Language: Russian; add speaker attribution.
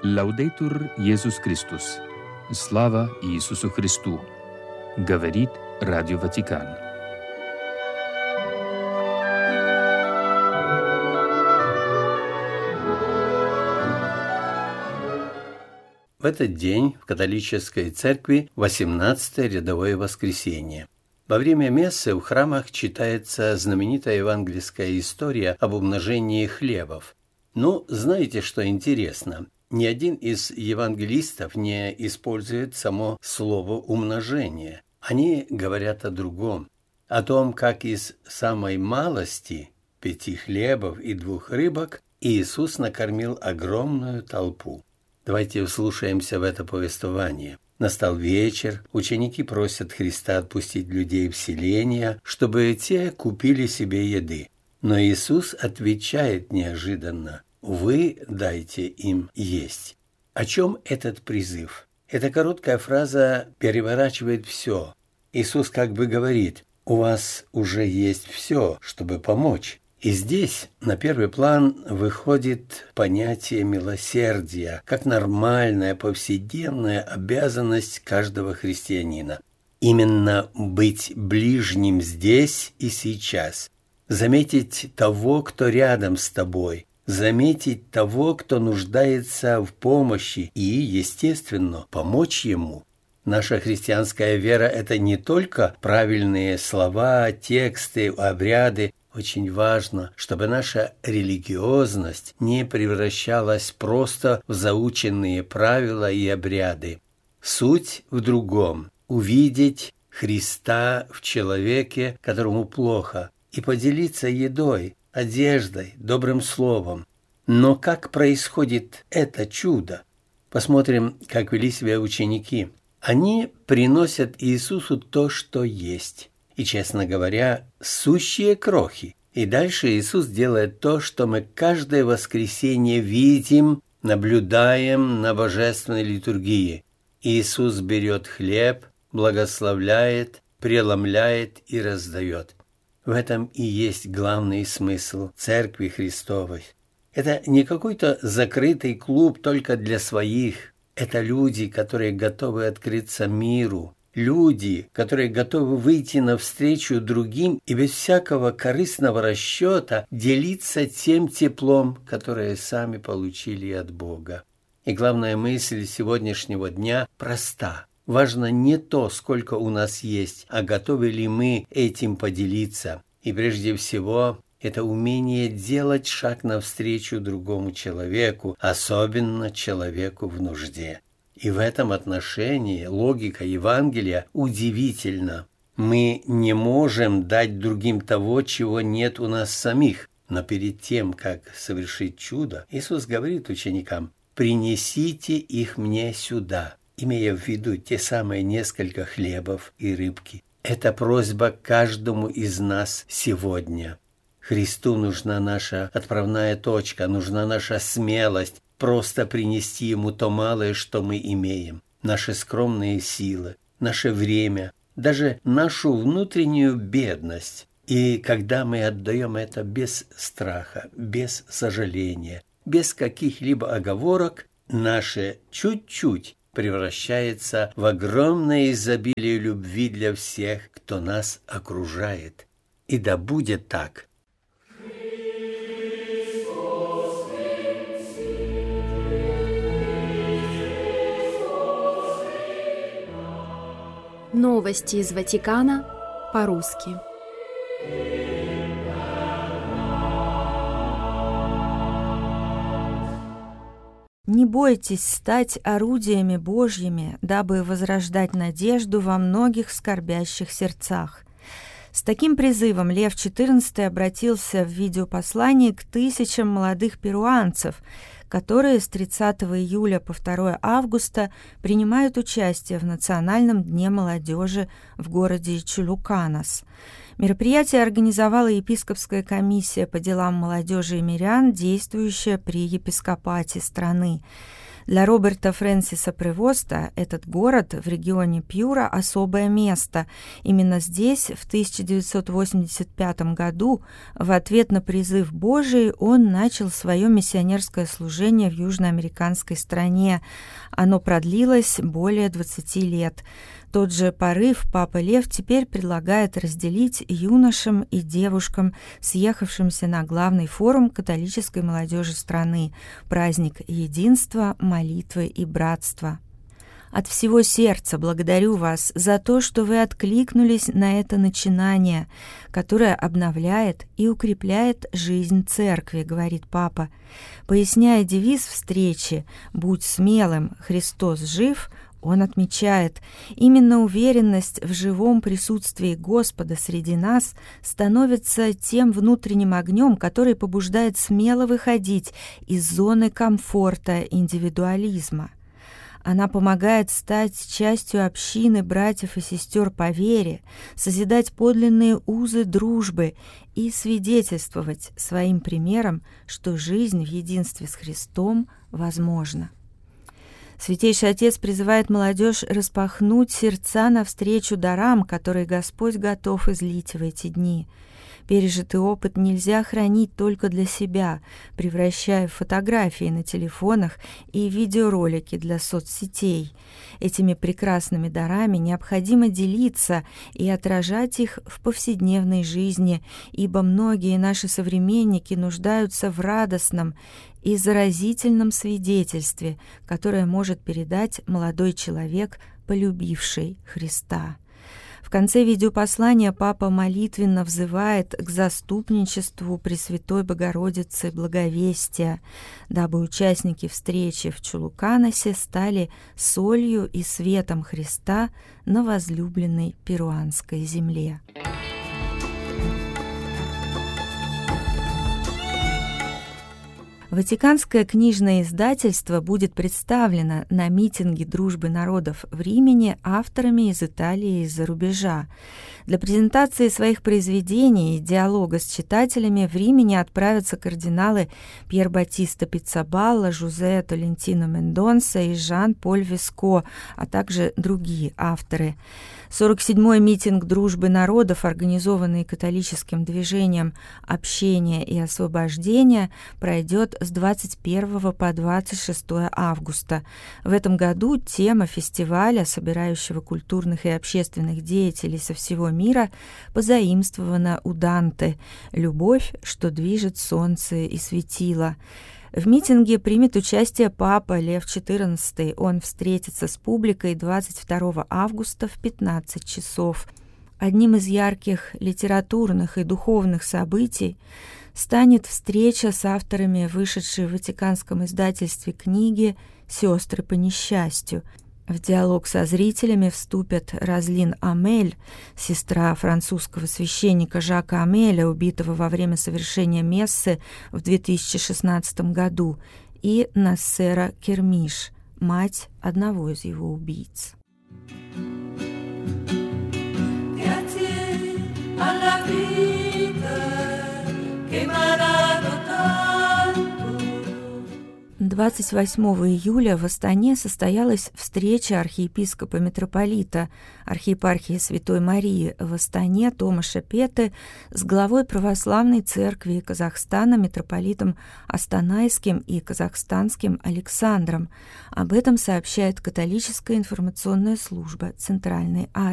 Speaker 1: Лаудейтур Иисус Христос. Слава Иисусу Христу! Говорит Радио Ватикан.
Speaker 2: В этот день в католической церкви 18-е рядовое воскресенье. Во время мессы в храмах читается знаменитая евангельская история об умножении хлебов. Но знаете, что интересно? Ни один из евангелистов не использует само слово «умножение». Они говорят о другом, о том, как из самой малости 5 хлебов и 2 рыбок Иисус накормил огромную толпу. Давайте вслушаемся в это повествование. Настал вечер, ученики просят Христа отпустить людей в селения, чтобы те купили себе еды. Но Иисус отвечает неожиданно: «Вы дайте им есть». О чем этот призыв? Эта короткая фраза переворачивает все. Иисус как бы говорит: «У вас уже есть все, чтобы помочь». И здесь на первый план выходит понятие милосердия, как нормальная повседневная обязанность каждого христианина. Именно быть ближним здесь и сейчас. Заметить того, кто рядом с тобой. Заметить того, кто нуждается в помощи и, естественно, помочь ему. Наша христианская вера – это не только правильные слова, тексты, обряды. Очень важно, чтобы наша религиозность не превращалась просто в заученные правила и обряды. Суть в другом – увидеть Христа в человеке, которому плохо, и поделиться едой, одеждой, добрым словом. Но как происходит это чудо? Посмотрим, как вели себя ученики. Они приносят Иисусу то, что есть. И, честно говоря, сущие крохи. И дальше Иисус делает то, что мы каждое воскресенье видим, наблюдаем на божественной литургии. Иисус берет хлеб, благословляет, преломляет и раздает. В этом и есть главный смысл Церкви Христовой. Это не какой-то закрытый клуб только для своих. Это люди, которые готовы открыться миру. Люди, которые готовы выйти навстречу другим и без всякого корыстного расчета делиться тем теплом, которое сами получили от Бога. И главная мысль сегодняшнего дня проста. Важно не то, сколько у нас есть, а готовы ли мы этим поделиться. И прежде всего, это умение делать шаг навстречу другому человеку, особенно человеку в нужде. И в этом отношении логика Евангелия удивительна. Мы не можем дать другим того, чего нет у нас самих. Но перед тем, как совершить чудо, Иисус говорит ученикам: «Принесите их мне сюда», имея в виду те самые несколько хлебов и рыбки. Это просьба каждому из нас сегодня. Христу нужна наша отправная точка, нужна наша смелость, просто принести Ему то малое, что мы имеем, наши скромные силы, наше время, даже нашу внутреннюю бедность. И когда мы отдаем это без страха, без сожаления, без каких-либо оговорок, наше чуть-чуть превращается в огромное изобилие любви для всех, кто нас окружает. И да будет так.
Speaker 3: Новости из Ватикана по-русски.
Speaker 4: Не бойтесь стать орудиями Божьими, дабы возрождать надежду во многих скорбящих сердцах. С таким призывом Лев XIV обратился в видеопослании к тысячам молодых перуанцев, которые с 30 июля по 2 августа принимают участие в Национальном дне молодежи в городе Чулуканас. Мероприятие организовала епископская комиссия по делам молодежи и мирян, действующая при епископате страны. Для Роберта Фрэнсиса Превоста этот город в регионе Пьюра – особое место. Именно здесь в 1985 году в ответ на призыв Божий он начал свое миссионерское служение в южноамериканской стране. Оно продлилось более 20 лет. Тот же порыв Папа Лев теперь предлагает разделить юношам и девушкам, съехавшимся на главный форум католической молодежи страны – праздник единства, молитвы и братства. От всего сердца благодарю вас за то, что вы откликнулись на это начинание, которое обновляет и укрепляет жизнь церкви, говорит Папа. Поясняя девиз встречи «Будь смелым, Христос жив», он отмечает, именно уверенность в живом присутствии Господа среди нас становится тем внутренним огнем, который побуждает смело выходить из зоны комфорта индивидуализма. Она помогает стать частью общины братьев и сестер по вере, созидать подлинные узы дружбы и свидетельствовать своим примером, что жизнь в единстве с Христом возможна. Святейший Отец призывает молодежь распахнуть сердца навстречу дарам, которые Господь готов излить в эти дни. Пережитый опыт нельзя хранить только для себя, превращая в фотографии на телефонах и видеоролики для соцсетей. Этими прекрасными дарами необходимо делиться и отражать их в повседневной жизни, ибо многие наши современники нуждаются в радостном и заразительном свидетельстве, которое может передать молодой человек, полюбивший Христа. В конце видеопослания Папа молитвенно взывает к заступничеству Пресвятой Богородицы Благовестия, дабы участники встречи в Чулуканосе стали солью и светом Христа на возлюбленной перуанской земле. Ватиканское книжное издательство будет представлено на митинге дружбы народов в Римени авторами из Италии и из-за рубежа. Для презентации своих произведений и диалога с читателями в Римени отправятся кардиналы Пьер Батиста Пиццабалла, Жозе Толентино Мендонса и Жан-Поль Виско, а также другие авторы. 47-й митинг дружбы народов, организованный католическим движением «Общение и освобождение», пройдет с 21 по 26 августа. В этом году тема фестиваля, собирающего культурных и общественных деятелей со всего мира, позаимствована у Данте «Любовь, что движет солнце и светило». В митинге примет участие Папа Лев XIV. Он встретится с публикой 22 августа в 15 часов. Одним из ярких литературных и духовных событий станет встреча с авторами вышедшей в Ватиканском издательстве книги «Сестры по несчастью». В диалог со зрителями вступят Розлин Амель, сестра французского священника Жака Амеля, убитого во время совершения мессы в 2016 году, и Нассера Кермиш, мать одного из его убийц. 28 июля в Астане состоялась встреча архиепископа-митрополита архиепархии Святой Марии в Астане Томаша Петы с главой Православной Церкви Казахстана митрополитом Астанайским и Казахстанским Александром. Об этом сообщает католическая информационная служба Центральной Азии.